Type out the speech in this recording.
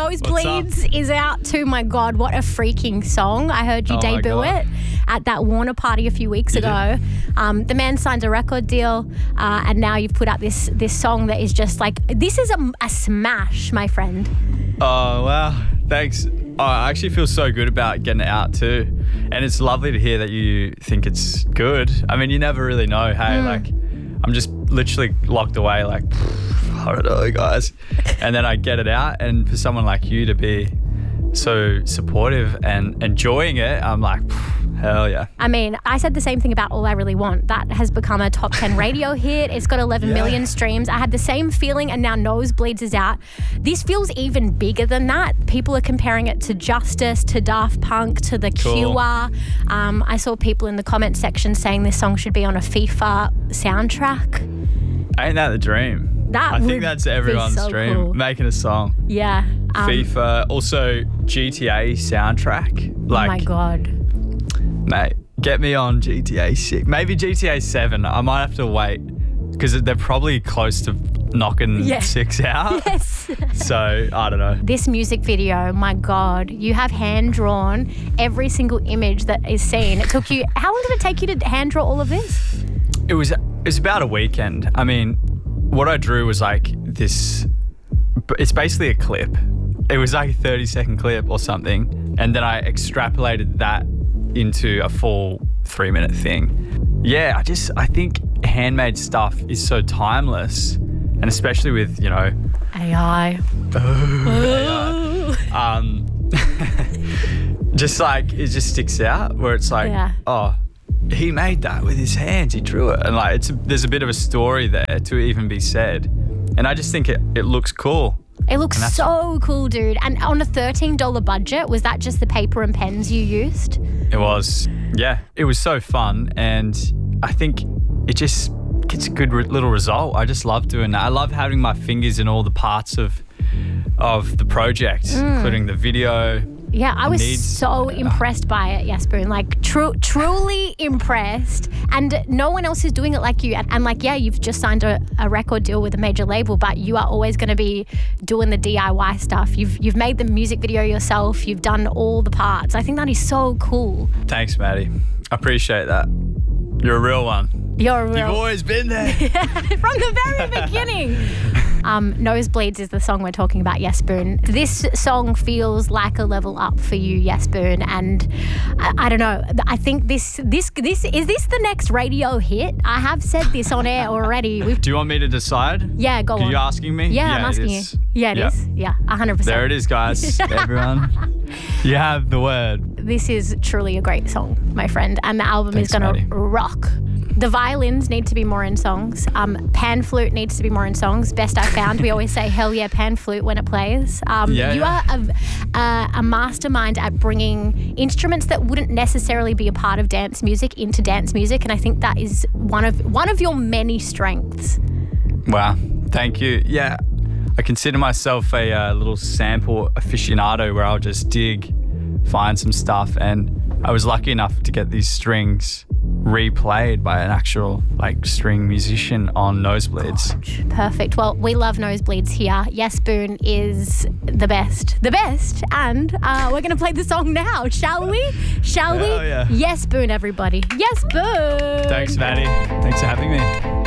Nosebleeds is out too. My God, what a freaking song. I heard you debut it at that Warner party a few weeks ago. The man signed a record deal and now you've put out this song that is just like, this is a smash, my friend. Oh, wow. Thanks. Oh, I actually feel so good about getting it out too. And it's lovely to hear that you think it's good. I mean, you never really know. Hey, like, I'm just literally locked away like, I don't know, guys. And then I get it out, and for someone like you to be so supportive and enjoying it, I'm like, hell yeah. I mean, I said the same thing about All I Really Want. That has become a top 10 radio hit. It's got 11 million streams. I had the same feeling, and now Nosebleeds is out. This feels even bigger than that. People are comparing it to Justice, to Daft Punk, to The Cure. I saw people in the comment section saying this song should be on a FIFA soundtrack. Ain't that the dream? I think that's everyone's dream, cool. Making a song. Yeah. FIFA, also GTA soundtrack. Like, oh my God. Mate, get me on GTA 6. Maybe GTA 7. I might have to wait because they're probably close to knocking 6 out. Yes. So, I don't know. This music video, my God, you have hand-drawn every single image that is seen. It took you, how long did it take you to hand-draw all of this? It was about a weekend. I mean, what I drew was like this, it's basically a clip. It was like a 30-second clip or something. And then I extrapolated that into a full 3-minute thing. Yeah, I think handmade stuff is so timeless, and especially with, AI. Just like, it just sticks out where it's like, oh, he made that with his hands, he drew it. And like, there's a bit of a story there to even be said. And I just think it looks cool. It looks so cool, dude. And on a $13 budget, was that just the paper and pens you used? It was. Yeah. It was so fun. And I think it just gets a good little result. I just love doing that. I love having my fingers in all the parts of the project, including the video. Yeah, I was so impressed by it, Jesper. Like, truly impressed. And no one else is doing it like you. And like, yeah, you've just signed a record deal with a major label, but you are always going to be doing the DIY stuff. You've made the music video yourself. You've done all the parts. I think that is so cool. Thanks, Maddie. I appreciate that. You're a real one. You've always been there. From the very beginning. Nosebleeds is the song we're talking about, Jesper. This song feels like a level up for you, Jesper. And I don't know. I think this is this the next radio hit? I have said this on air already. Do you want me to decide? Yeah, go on. Are you asking me? Yeah, I'm asking you. Yeah, it is. Yeah, 100%. There it is, guys. Everyone. You have the word. This is truly a great song, my friend. And the album is going to rock. The violins need to be more in songs. Pan flute needs to be more in songs. Best I found, we always say, hell yeah, pan flute when it plays. You are a mastermind at bringing instruments that wouldn't necessarily be a part of dance music into dance music. And I think that is one of your many strengths. Wow, thank you. Yeah, I consider myself a little sample aficionado where I'll just dig, find some stuff. And I was lucky enough to get these strings replayed by an actual string musician on Nosebleeds. Perfect. Well, we love Nosebleeds here. Jesper is the best, and we're going to play the song now, shall we? Yeah. Jesper, everybody. Jesper. Thanks, Maddie. Thanks for having me.